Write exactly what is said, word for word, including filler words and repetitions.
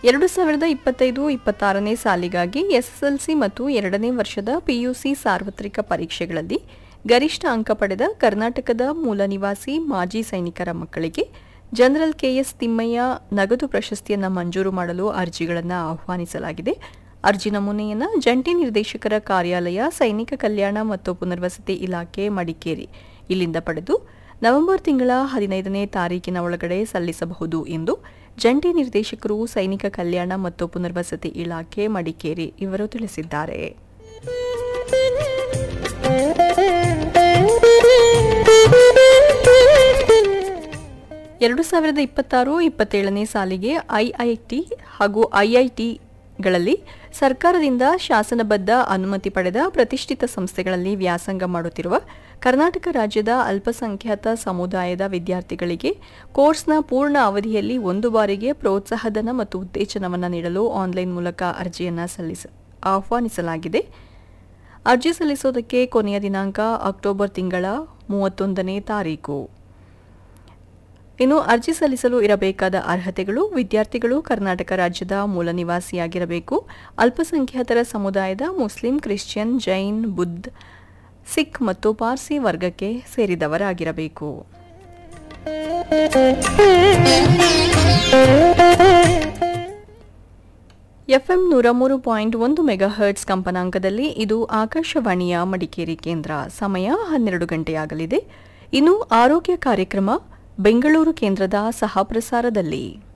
ಎರಡು ಸಾವಿರದ ಇಪ್ಪತ್ತೈದು ಇಪ್ಪತ್ತಾರನೇ ಸಾಲಿಗಾಗಿ ಎಸ್ಎಸ್ಎಲ್ಸಿ ಮತ್ತು ಎರಡನೇ ವರ್ಷದ ಪಿಯುಸಿ ಸಾರ್ವತ್ರಿಕ ಪರೀಕ್ಷೆಗಳಲ್ಲಿ ಗರಿಷ್ಠ ಅಂಕ ಪಡೆದ ಕರ್ನಾಟಕದ ಮೂಲ ನಿವಾಸಿ ಮಾಜಿ ಸೈನಿಕರ ಮಕ್ಕಳಿಗೆ ಜನರಲ್ ಕೆಎಸ್ ತಿಮ್ಮಯ್ಯ ನಗದು ಪ್ರಶಸ್ತಿಯನ್ನು ಮಂಜೂರು ಮಾಡಲು ಅರ್ಜಿಗಳನ್ನು ಆಹ್ವಾನಿಸಲಾಗಿದೆ. ಅರ್ಜಿ ನಮೂನೆಯನ್ನು ಜಂಟಿ ನಿರ್ದೇಶಕರ ಕಾರ್ಯಾಲಯ, ಸೈನಿಕ ಕಲ್ಯಾಣ ಮತ್ತು ಪುನರ್ವಸತಿ ಇಲಾಖೆ, ಮಡಿಕೇರಿ ಇಲ್ಲಿಂದ ಪಡೆದು ನವೆಂಬರ್ ತಿಂಗಳ ಹದಿನೈದನೇ ತಾರೀಕಿನ ಒಳಗಡೆ ಸಲ್ಲಿಸಬಹುದು ಎಂದು ಜಂಟಿ ನಿರ್ದೇಶಕರು, ಸೈನಿಕ ಕಲ್ಯಾಣ ಮತ್ತು ಪುನರ್ವಸತಿ ಇಲಾಖೆ, ಮಡಿಕೇರಿ ಇವರು ತಿಳಿಸಿದ್ದಾರೆ. ಎರಡು ಸಾವಿರದ ಇಪ್ಪತ್ತಾರು ಇಪ್ಪತ್ತೇಳನೇ ಸಾಲಿಗೆ ಐಐಟಿ ಹಾಗೂ ಐಐಟಿಗಳಲ್ಲಿ ಸರ್ಕಾರದಿಂದ ಶಾಸನಬದ್ಧ ಅನುಮತಿ ಪಡೆದ ಪ್ರತಿಷ್ಠಿತ ಸಂಸ್ಥೆಗಳಲ್ಲಿ ವ್ಯಾಸಂಗ ಮಾಡುತ್ತಿರುವ ಕರ್ನಾಟಕ ರಾಜ್ಯದ ಅಲ್ಪಸಂಖ್ಯಾತ ಸಮುದಾಯದ ವಿದ್ಯಾರ್ಥಿಗಳಿಗೆ ಕೋರ್ಸ್ನ ಪೂರ್ಣ ಅವಧಿಯಲ್ಲಿ ಒಂದು ಬಾರಿಗೆ ಪ್ರೋತ್ಸಾಹಧನ ಮತ್ತು ಉತ್ತೇಜನವನ್ನು ನೀಡಲು ಆನ್ಲೈನ್ ಮೂಲಕ ಅರ್ಜಿಯನ್ನು ಸಲ್ಲಿಸ ಆಹ್ವಾನಿಸಲಾಗಿದೆ. ಅರ್ಜಿ ಸಲ್ಲಿಸುವುದಕ್ಕೆ ಕೊನೆಯ ದಿನಾಂಕ ಅಕ್ಟೋಬರ್ ತಿಂಗಳ ಮೂವತ್ತೊಂದನೇ ತಾರೀಕು. ಇನ್ನು ಅರ್ಜಿ ಸಲ್ಲಿಸಲು ಇರಬೇಕಾದ ಅರ್ಹತೆಗಳು: ವಿದ್ಯಾರ್ಥಿಗಳು ಕರ್ನಾಟಕ ರಾಜ್ಯದ ಮೂಲ ನಿವಾಸಿಯಾಗಿರಬೇಕು, ಅಲ್ಪಸಂಖ್ಯಾತರ ಸಮುದಾಯದ ಮುಸ್ಲಿಂ, ಕ್ರಿಶ್ಚಿಯನ್, ಜೈನ್, ಬುದ್ಧ, ಸಿಖ್ ಮತ್ತು ಪಾರ್ಸಿ ವರ್ಗಕ್ಕೆ ಸೇರಿದವರಾಗಿರಬೇಕು. ಎಫ್ಎಂ ನೂರ ಮೂರು ಪಾಯಿಂಟ್ ಒಂದು ಮೆಗಾಹರ್ಟ್ಸ್ ಕಂಪನಾಂಕದಲ್ಲಿ ಇದು ಆಕಾಶವಾಣಿಯ ಮಡಿಕೇರಿ ಕೇಂದ್ರ. ಸಮಯ ಹನ್ನೆರಡು ಗಂಟೆಯಾಗಲಿದೆ. ಇನ್ನು ಆರೋಗ್ಯ ಕಾರ್ಯಕ್ರಮ ಬೆಂಗಳೂರು ಕೇಂದ್ರದ ಸಹ ಪ್ರಸಾರದಲ್ಲಿ.